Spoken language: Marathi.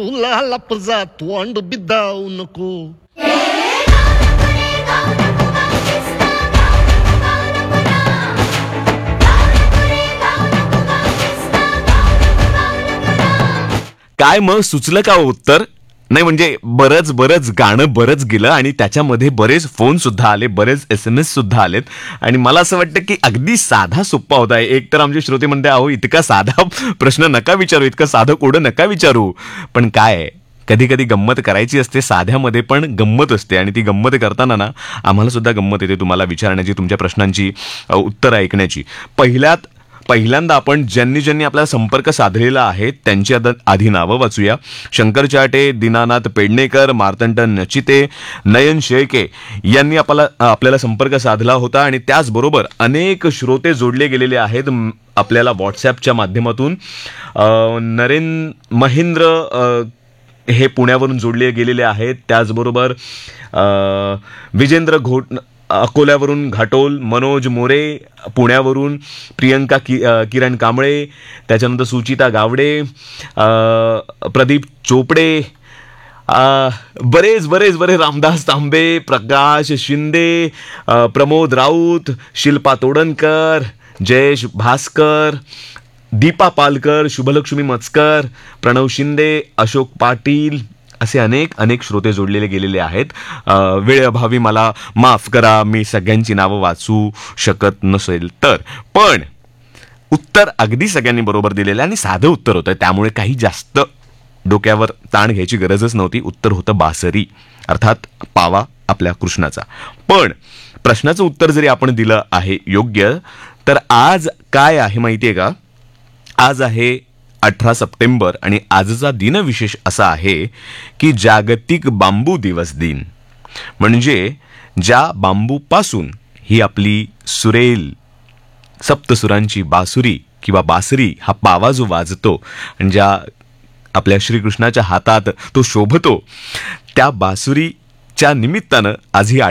तुला लपजा तोंड बिदाऊ नको. काय मग सुचलं का उत्तर? नाही म्हणजे बरंच गाणं बरंच गेलं आणि त्याच्यामध्ये बरेच फोन सुद्धा आले, बरेच SMS सुद्धा आलेत आणि मला असं वाटतं की अगदी साधा सोप्पा होता. एक तर आमचे श्रोते म्हणते अहो इतका साधा प्रश्न नका विचारू, इतकं साधं कोडं नका विचारू. पण काय कधी कधी गंमत करायची असते, साध्यामध्ये पण गंमत असते आणि ती गंमत करताना ना आम्हाला सुद्धा गंमत येते तुम्हाला विचारण्याची, तुमच्या प्रश्नांची उत्तरं ऐकण्याची. पहिल्यांदा आपण ज्यांनी आपला संपर्क साधलेला आहे त्यांची आधी नावं वाचूया. शंकर चाटे, दीनानाथ पेडणेकर, मार्तंड नचिते, नयन शेळके यांनी आपल्याला संपर्क साधला होता आणि त्याचबरोबर अनेक श्रोते जोडले गेलेले आहेत आपल्याला व्हॉट्सॲपच्या माध्यमातून. महेंद्र हे पुण्यावरून जोडले गेलेले आहेत. त्याचबरोबर विजेंद्र अकोल्यावरून घाटोल, मनोज मोरे पुण्यावरून, प्रियंका किरण कांबळे, त्याच्यानंतर सुचिता गावडे, प्रदीप चोपडे, बरेच रामदास तांबे, प्रकाश शिंदे, प्रमोद राऊत, शिल्पा तोडणकर, जयेश भास्कर, दीपा पालकर, शुभलक्ष्मी मचकर, प्रणव शिंदे, अशोक पाटील असे अनेक श्रोते जोडलेले गेलेले आहेत. वेळेअभावी मला माफ करा, मी सगळ्यांची नावं वाचू शकत नसेल तर. पण उत्तर अगदी सगळ्यांनी बरोबर दिलेलं आणि साधं उत्तर होतं, त्यामुळे काही जास्त डोक्यावर ताण घ्यायची गरजच नव्हती. उत्तर होतं बासरी, अर्थात पावा आपल्या कृष्णाचा. पण प्रश्नाचं उत्तर जरी आपण दिलं आहे योग्य, तर आज काय आहे माहितीये का? आज आहे 18 सप्टेंबर आणि आजचा दिनविशेष असा आहे की जागतिक बांबू दिवस दिन. म्हणजे ज्या बांबूपासून ही आपली सुरेल सप्तसुरांची बासुरी किंवा बासरी हा पावा जो वाजतो आणि ज्या आपल्या श्रीकृष्णाच्या हातात तो शोभतो, त्या बासुरीच्या निमित्तानं आज ही